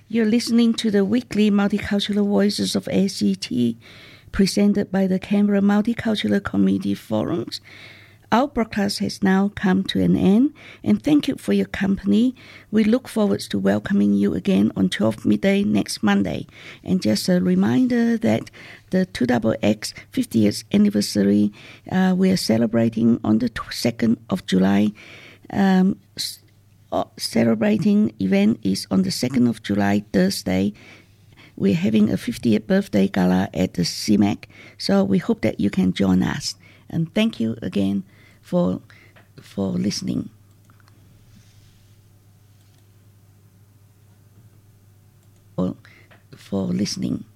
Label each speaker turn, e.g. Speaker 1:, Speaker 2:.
Speaker 1: You're listening to the weekly Multicultural Voices of ACT, presented by the Canberra Multicultural Community Forums. Our broadcast has now come to an end, and thank you for your company. We look forward to welcoming you again on 12 midday next Monday. And just a reminder that the 2XX 50th anniversary we are celebrating on the 2nd of July. Celebrating event is on the 2nd of July, Thursday. We're having a 50th birthday gala at the CIMAC, so we hope that you can join us. And thank you again for listening. For listening.